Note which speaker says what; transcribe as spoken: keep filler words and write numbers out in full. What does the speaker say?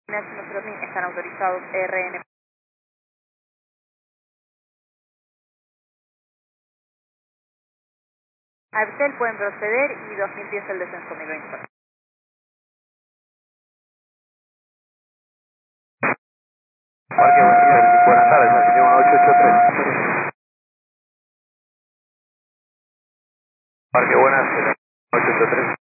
Speaker 1: Nuestros M I están autorizados R N. A Abtel pueden proceder y dos mil pies el descenso mil veinte.
Speaker 2: Parque, buenas tardes, aquí ocho ocho tres. Parque, buenas, ocho ocho tres.